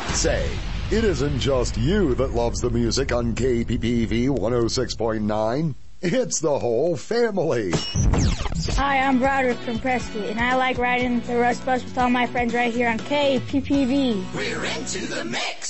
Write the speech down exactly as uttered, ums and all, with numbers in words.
Say, it isn't just you that loves the music on K P P V one oh six point nine. It's the whole family. Hi, I'm Broderick from Prescott, and I like riding the Rust Bus with all my friends right here on K P P V. We're into the mix.